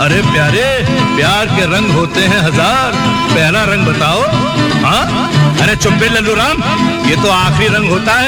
अरे प्यारे, प्यार के रंग होते हैं हजार, पहला रंग बताओ। हाँ, अरे चुप बे लल्लू राम, ये तो आखिरी रंग होता है।